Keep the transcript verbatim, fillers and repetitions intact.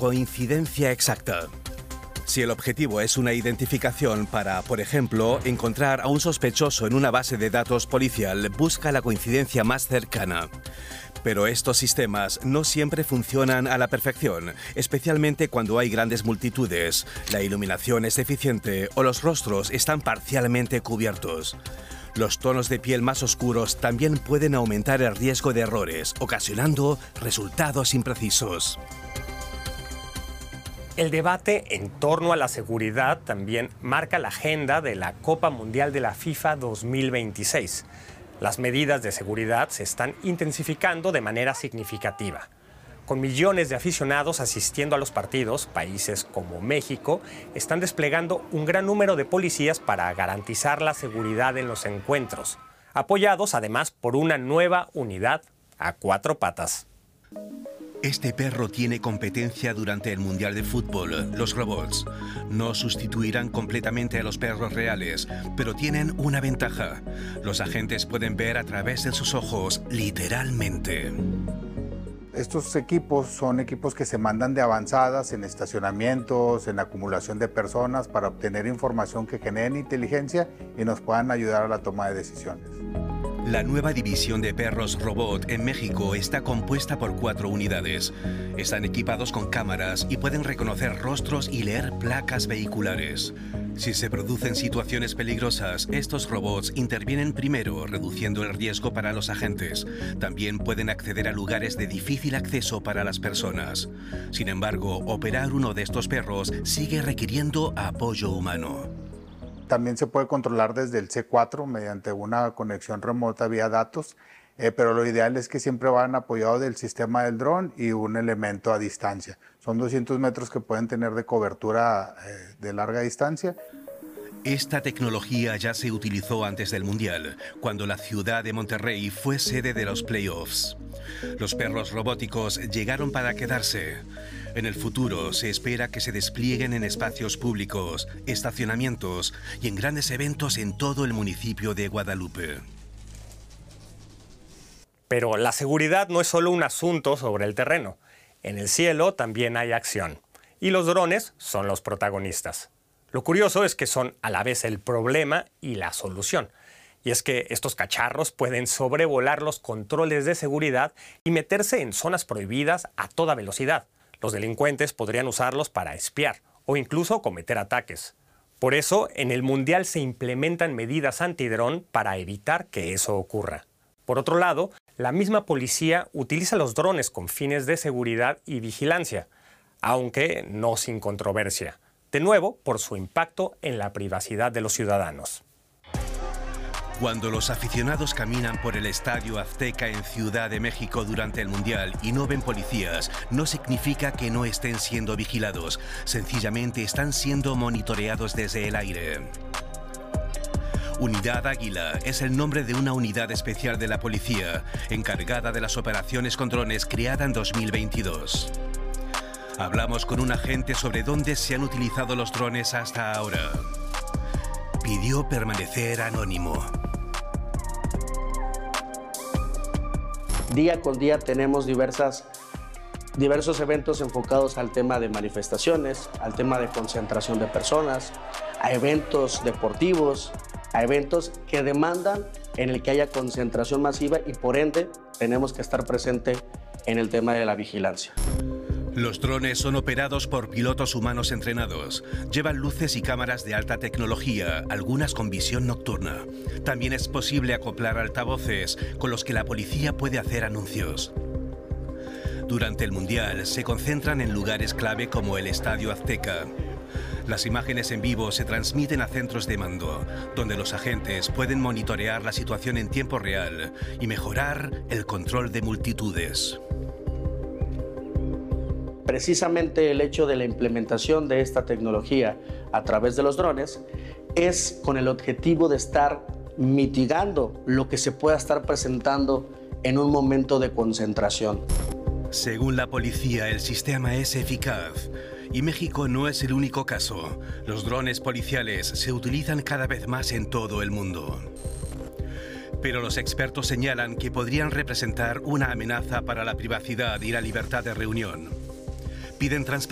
coincidencia exacta. Si el objetivo es una identificación para, por ejemplo, encontrar a un sospechoso en una base de datos policial, busca la coincidencia más cercana. Pero estos sistemas no siempre funcionan a la perfección, especialmente cuando hay grandes multitudes, la iluminación es deficiente o los rostros están parcialmente cubiertos. Los tonos de piel más oscuros también pueden aumentar el riesgo de errores, ocasionando resultados imprecisos. El debate en torno a la seguridad también marca la agenda de la Copa Mundial de la FIFA dos mil veintiséis. Las medidas de seguridad se están intensificando de manera significativa. Con millones de aficionados asistiendo a los partidos, países como México están desplegando un gran número de policías para garantizar la seguridad en los encuentros, apoyados además por una nueva unidad a cuatro patas. Este perro tiene competencia durante el Mundial de Fútbol. Los robots no sustituirán completamente a los perros reales, pero tienen una ventaja. Los agentes pueden ver a través de sus ojos, literalmente. Estos equipos son equipos que se mandan de avanzadas en estacionamientos, en acumulación de personas para obtener información que genere inteligencia y nos puedan ayudar a la toma de decisiones. La nueva división de perros robot en México está compuesta por cuatro unidades. Están equipados con cámaras y pueden reconocer rostros y leer placas vehiculares. Si se producen situaciones peligrosas, estos robots intervienen primero, reduciendo el riesgo para los agentes. También pueden acceder a lugares de difícil acceso para las personas. Sin embargo, operar uno de estos perros sigue requiriendo apoyo humano. También se puede controlar desde el C cuatro mediante una conexión remota vía datos, eh, pero lo ideal es que siempre van apoyados del sistema del dron y un elemento a distancia. Son doscientos metros que pueden tener de cobertura eh, de larga distancia. Esta tecnología ya se utilizó antes del Mundial, cuando la ciudad de Monterrey fue sede de los playoffs. Los perros robóticos llegaron para quedarse. En el futuro se espera que se desplieguen en espacios públicos, estacionamientos y en grandes eventos en todo el municipio de Guadalupe. Pero la seguridad no es solo un asunto sobre el terreno. En el cielo también hay acción. Y los drones son los protagonistas. Lo curioso es que son a la vez el problema y la solución. Y es que estos cacharros pueden sobrevolar los controles de seguridad y meterse en zonas prohibidas a toda velocidad. Los delincuentes podrían usarlos para espiar o incluso cometer ataques. Por eso, en el Mundial se implementan medidas antidrón para evitar que eso ocurra. Por otro lado, la misma policía utiliza los drones con fines de seguridad y vigilancia, aunque no sin controversia. De nuevo, por su impacto en la privacidad de los ciudadanos. Cuando los aficionados caminan por el Estadio Azteca en Ciudad de México durante el Mundial y no ven policías, no significa que no estén siendo vigilados. Sencillamente están siendo monitoreados desde el aire. Unidad Águila es el nombre de una unidad especial de la policía, encargada de las operaciones con drones creada en dos mil veintidós. Hablamos con un agente sobre dónde se han utilizado los drones hasta ahora. Pidió permanecer anónimo. Día con día tenemos diversas, diversos eventos enfocados al tema de manifestaciones, al tema de concentración de personas, a eventos deportivos, a eventos que demandan en el que haya concentración masiva y por ende tenemos que estar presente en el tema de la vigilancia. Los drones son operados por pilotos humanos entrenados. Llevan luces y cámaras de alta tecnología, algunas con visión nocturna. También es posible acoplar altavoces con los que la policía puede hacer anuncios. Durante el Mundial se concentran en lugares clave como el Estadio Azteca. Las imágenes en vivo se transmiten a centros de mando, donde los agentes pueden monitorear la situación en tiempo real y mejorar el control de multitudes. Precisamente el hecho de la implementación de esta tecnología a través de los drones es con el objetivo de estar mitigando lo que se pueda estar presentando en un momento de concentración. Según la policía, el sistema es eficaz. Y México no es el único caso. Los drones policiales se utilizan cada vez más en todo el mundo. Pero los expertos señalan que podrían representar una amenaza para la privacidad y la libertad de reunión. Piden transparencia.